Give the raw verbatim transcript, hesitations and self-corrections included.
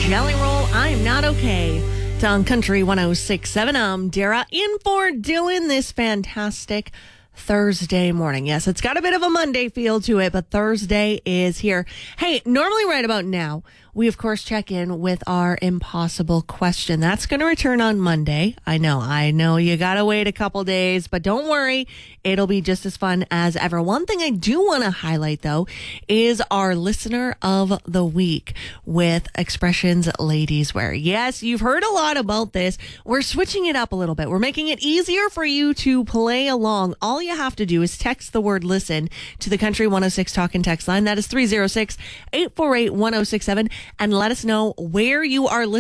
Jelly Roll, I'm Not Okay. It's on Country one oh six point seven. I'm Dara in for Dylan this fantastic Thursday morning. Yes, it's got a bit of a Monday feel to it, but Thursday is here. Hey, normally right about now, we of course check in with our impossible question. That's going to return on Monday. I know, I know you got to wait a couple days, but don't worry. It'll be just as fun as ever. One thing I do want to highlight though is our listener of the week with Expressions Ladies Wear. Yes, you've heard a lot about this. We're switching it up a little bit. We're making it easier for you to play along. All you have to do is text the word listen to the Country one oh six talk and text line. That is three oh six, eight four eight, one oh six seven. And let us know where you are listening.